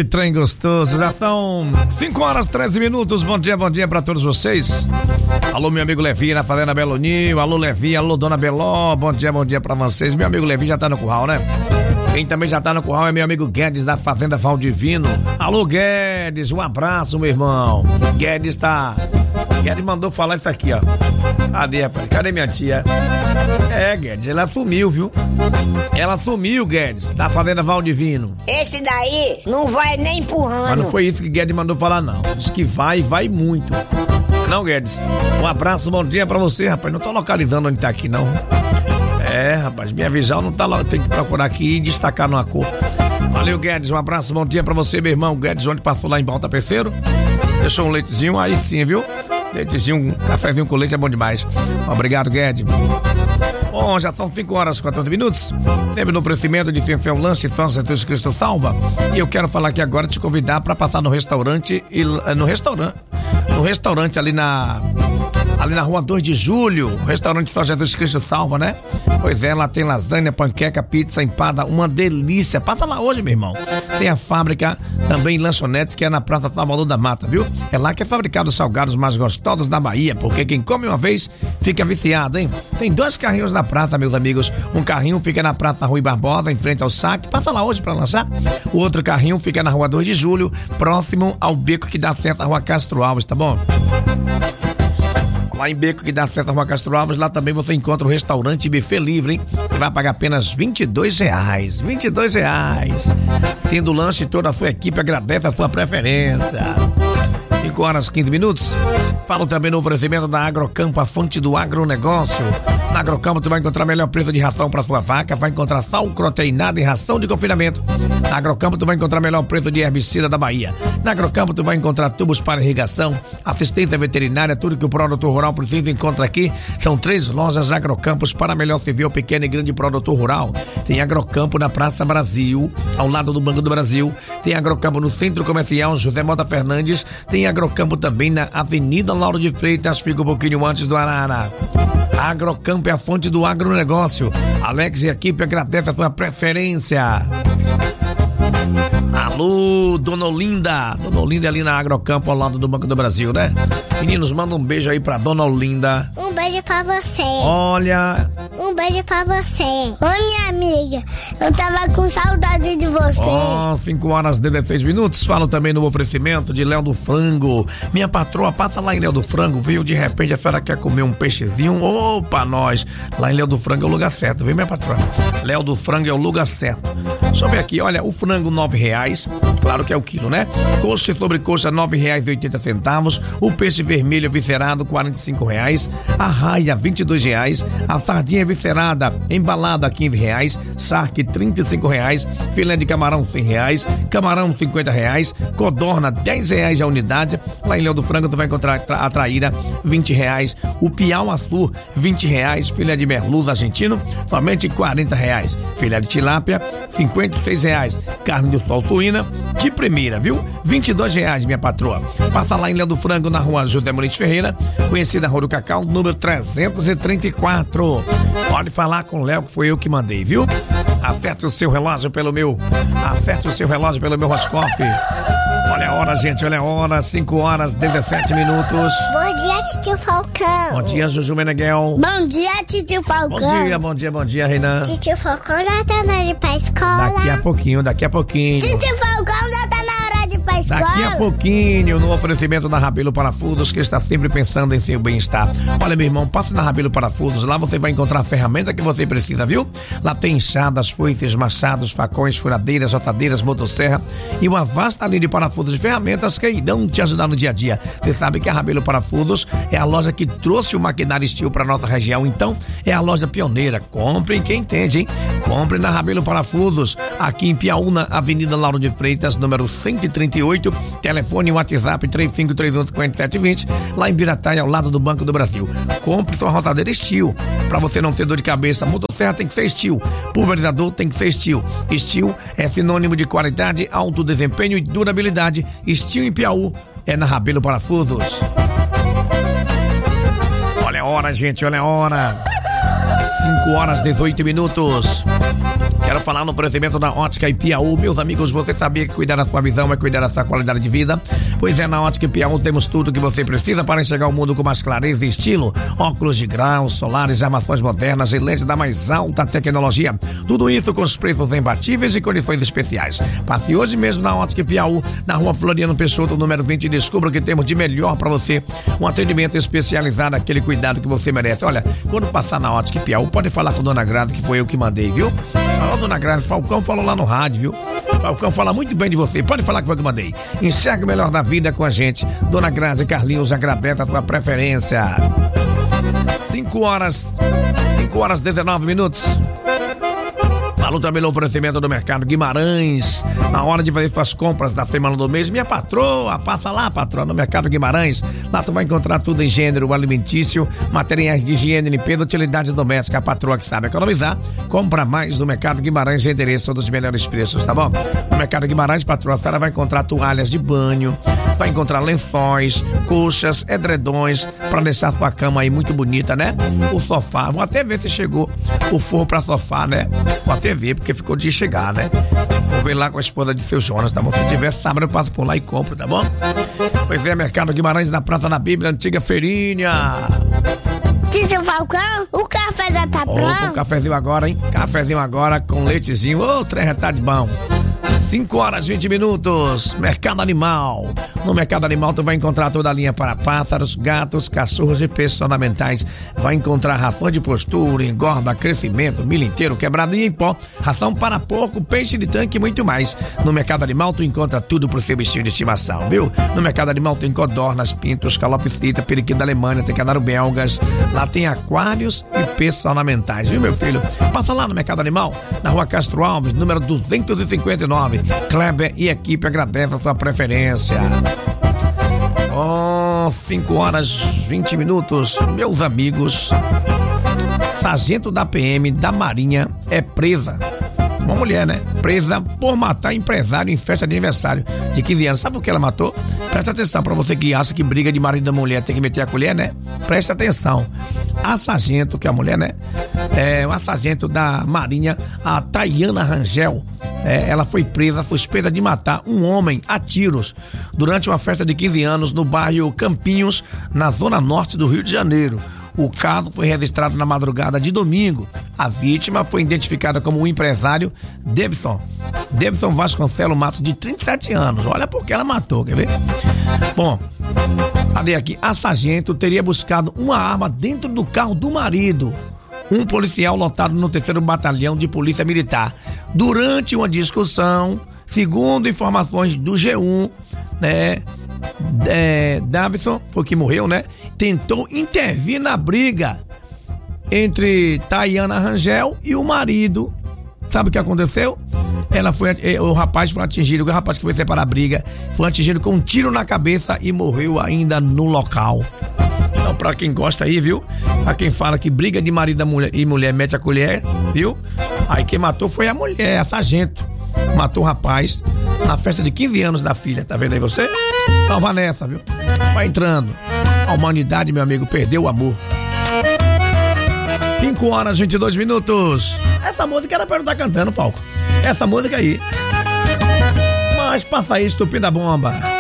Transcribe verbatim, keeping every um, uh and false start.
Que trem gostoso, já estão cinco horas e treze minutos, bom dia, bom dia pra todos vocês. Alô, meu amigo Levi na Fazenda Belo Ninho, alô Levi, alô Dona Beló, bom dia, bom dia pra vocês. Meu amigo Levi já tá no curral, né? Quem também já tá no curral é meu amigo Guedes da Fazenda Valdivino. Alô Guedes, um abraço, meu irmão. Guedes tá... Guedes mandou falar isso aqui, ó. Cadê, rapaz? Cadê minha tia? É, Guedes, ela sumiu, viu? Ela sumiu, Guedes, da Fazenda Valdivino. Esse daí não vai nem empurrando. Mas não foi isso que Guedes mandou falar, não. Diz que vai, vai muito. Não, Guedes, um abraço, bom dia pra você, rapaz. Não tô localizando onde tá aqui, não. É, rapaz, minha visão não tá lá. Tem que procurar aqui e destacar numa cor. Valeu, Guedes, um abraço, bom dia pra você, meu irmão. Guedes, onde passou lá em Balta Peceiro. Deixou um leitezinho, aí sim, viu? Leitezinho, um cafezinho com leite é bom demais. Obrigado, Guedes. Bom, já estão cinco horas e quatorze minutos. Sempre no oferecimento de Fefel Lanche, São Jesus Cristo Salva. E eu quero falar aqui agora, te convidar para passar no restaurante, e, no restaurante, no restaurante ali na... Ali na rua dois de julho, o restaurante São Jesus Cristo Salva, né? Pois é, lá tem lasanha, panqueca, pizza, empada, uma delícia. Passa lá hoje, meu irmão. Tem a fábrica, também lanchonetes, que é na Praça Salvador da Mata, viu? É lá que é fabricado os salgados mais gostosos da Bahia, porque quem come uma vez fica viciado, hein? Tem dois carrinhos na praça, meus amigos. Um carrinho fica na Praça Rui Barbosa, em frente ao saque. Passa lá hoje pra lançar. O outro carrinho fica na rua dois de julho, próximo ao beco que dá acesso à rua Castro Alves, tá bom? Lá em Beco, que dá acesso à Rua Castro Alves, lá também você encontra o restaurante buffet livre, hein? Você vai pagar apenas vinte e dois reais. vinte e dois reais. Tendo lanche, toda a sua equipe agradece a sua preferência. cinco horas e quinze minutos. Falo também no oferecimento da Agrocampo, a fonte do agronegócio. Na Agrocampo tu vai encontrar melhor preço de ração para sua vaca, vai encontrar sal proteinado e ração de confinamento. Na Agrocampo tu vai encontrar melhor preço de herbicida da Bahia. Na Agrocampo tu vai encontrar tubos para irrigação, assistência veterinária, tudo que o produtor rural precisa encontra aqui. São três lojas Agrocampos para melhor servir ao pequeno e grande produtor rural. Tem Agrocampo na Praça Brasil, ao lado do Banco do Brasil. Tem Agrocampo no Centro Comercial José Mota Fernandes. Tem Agrocampo também na Avenida Lauro de Freitas, fica um pouquinho antes do Arara. Agrocampo é a fonte do agronegócio. Alex e a equipe agradece a sua preferência. Alô, Dona Olinda. Dona Olinda é ali na Agrocampo, ao lado do Banco do Brasil, né? Meninos, manda um beijo aí pra Dona Olinda. Um beijo pra você. Olha. Um beijo pra você. Oi, minha amiga. Eu tava com saudade de você. Ó, oh, cinco horas e dezesseis minutos. Falo também no oferecimento de Léo do Frango. Minha patroa, passa lá em Léo do Frango, viu? De repente a senhora quer comer um peixezinho. Opa, nós. Lá em Léo do Frango é o lugar certo, viu, minha patroa? Léo do Frango é o lugar certo. Deixa eu ver aqui, olha, o frango nove reais. Claro que é o quilo, né? Coxa sobre coxa, nove reais e oitenta centavos. O peixe vermelho viscerado, quarenta e cinco reais. A raia, vinte e dois reais. A sardinha viscerada, embalada, quinze reais. Charque, trinta e cinco reais. Filé de camarão, cem reais. Camarão, cinquenta reais. Codorna, dez reais a unidade. Lá em Léo do Frango, tu vai encontrar a traíra, vinte reais. O piau-açu, vinte reais. Filé de merluza argentino, somente quarenta reais. Filé de tilápia, cinquenta e seis reais. Carne de sol suína, de primeira, viu? vinte e dois reais, minha patroa. Passa lá em Léo do Frango, na rua José Muniz Ferreira, conhecida Rua do Cacau, número trezentos e trinta e quatro. Pode falar com o Léo, que foi eu que mandei, viu? Afeta o seu relógio pelo meu... Afeta o seu relógio pelo meu horoscópio. Olha a hora, gente, olha a hora, cinco horas e dezessete minutos. Bom dia, titio Falcão. Bom dia, Juju Meneghel. Bom dia, titio Falcão. Bom dia, bom dia, bom dia, Renan. Titio Falcão já tá na hora de ir pra escola. Daqui a pouquinho, daqui a pouquinho. Titio Falcão já tá na hora de ir pra escola. Daqui a pouquinho, no oferecimento da Rabelo Parafusos, que está sempre pensando em seu bem-estar. Olha, meu irmão, passe na Rabelo Parafusos, lá você vai encontrar a ferramenta que você precisa, viu? Lá tem enxadas, foices, machados, facões, furadeiras, rotadeiras, motosserra e uma vasta linha de parafusos de ferramentas que irão te ajudar no dia a dia. Você sabe que a Rabelo Parafusos é a loja que trouxe o maquinário Steel para nossa região, então é a loja pioneira. Compre quem entende, hein? Compre na Rabelo Parafusos, aqui em Piauí, Avenida Lauro de Freitas, número cento e trinta e oito, telefone e WhatsApp três cinco três um, cinco sete dois zero, lá em Birataia, ao lado do Banco do Brasil. Compre sua rotadeira Steel, para você não ter dor de cabeça. Motosserra tem que ser Steel, pulverizador tem que ser Steel. Steel é sinônimo de qualidade, alto desempenho e durabilidade. Steel em Piauí é na Rabelo Parafusos. Olha a hora, gente, olha a hora. cinco horas e dezoito minutos. Quero falar no oferecimento da Ótica Ipiaú. Meus amigos, você sabia que cuidar da sua visão é cuidar da sua qualidade de vida? Pois é, na Ótica Ipiaú temos tudo que você precisa para enxergar o mundo com mais clareza e estilo. Óculos de grau, solares, armações modernas e lentes da mais alta tecnologia. Tudo isso com os preços imbatíveis e condições especiais. Passe hoje mesmo na Ótica Ipiaú, na rua Floriano Peixoto, número vinte, e descubra o que temos de melhor para você. Um atendimento especializado, aquele cuidado que você merece. Olha, quando passar na Ótica Ipiaú, pode falar com Dona Grazi, que foi eu que mandei, viu? Ó, Dona Grazi, Falcão falou lá no rádio, viu? Falcão fala muito bem de você, pode falar que foi eu que mandei. Enxerga o melhor da vida com a gente. Dona Grazi, Carlinhos, agradece a tua preferência. cinco horas, cinco horas e dezenove minutos. Falo também no oferecimento do Mercado Guimarães. Na hora de fazer suas compras da semana do mês, minha patroa, passa lá, patroa, no Mercado Guimarães. Lá tu vai encontrar tudo em gênero alimentício, materiais de higiene, limpeza, utilidade doméstica. A patroa que sabe economizar, compra mais no Mercado Guimarães, endereço dos melhores preços, tá bom? No Mercado Guimarães, patroa, a senhora vai encontrar toalhas de banho, vai encontrar lençóis, colchas, edredões, pra deixar sua cama aí muito bonita, né? O sofá, vou até ver se chegou o forro pra sofá, né? Vou até ver, porque ficou de chegar, né? Vou ver lá com a esposa de seu Jonas, tá bom? Se tiver sábado eu passo por lá e compro, tá bom? Pois é, Mercado Guimarães, na Praça da Bíblia, antiga feirinha. Tio Falcão, o café já tá Opa, pronto? um cafezinho agora, hein? Cafezinho agora com leitezinho. Ô, oh, trem tá de bom. cinco horas e vinte minutos. Mercado Animal. No Mercado Animal tu vai encontrar toda a linha para pássaros, gatos, cachorros e peixes ornamentais. Vai encontrar ração de postura, engorda, crescimento, milho inteiro, quebrado e em pó, ração para porco, peixe de tanque e muito mais. No Mercado Animal tu encontra tudo pro seu bichinho de estimação, viu? No Mercado Animal tem codornas, pintos, calopsita, periquito da Alemanha, tem canário belgas. Lá tem aquários e peixes ornamentais, viu, meu filho? Passa lá no Mercado Animal, na Rua Castro Alves, número duzentos e cinquenta e nove. Kleber e equipe agradecem a sua preferência. Oh, cinco horas e vinte minutos. Meus amigos, sargento da P M da Marinha é presa. Uma mulher, né? Presa por matar empresário em festa de aniversário de quinze anos. Sabe por que ela matou? Presta atenção, pra você que acha que briga de marido da mulher tem que meter a colher, né? Presta atenção. A sargento, que é a mulher, né? É uma sargento da Marinha, a Tayana Rangel. É, ela foi presa suspeita de matar um homem a tiros durante uma festa de quinze anos no bairro Campinhos, na zona norte do Rio de Janeiro. O caso foi registrado na madrugada de domingo. A vítima foi identificada como o empresário Davidson. Davidson Vasconcelos Matos, de trinta e sete anos. Olha porque ela matou, quer ver? Bom, cadê aqui? A sargento teria buscado uma arma dentro do carro do marido, um policial lotado no terceiro batalhão de polícia militar. Durante uma discussão, segundo informações do G um, né, é, Davidson, foi que morreu, né, tentou intervir na briga entre Tayana Rangel e o marido. Sabe o que aconteceu? Ela foi, o rapaz foi atingido, o rapaz que foi separar a briga, foi atingido com um tiro na cabeça e morreu ainda no local. Então, pra quem gosta aí, viu? Pra quem fala que briga de marido e mulher mete a colher, viu? Aí quem matou foi a mulher, a sargento. Matou o rapaz na festa de quinze anos da filha, tá vendo aí você? Então vá nessa, viu? Vai entrando. A humanidade, meu amigo, perdeu o amor. cinco horas e vinte e dois minutos. Essa música era pra eu estar cantando, Falco. Essa música aí. Mas passa aí, estupida bomba.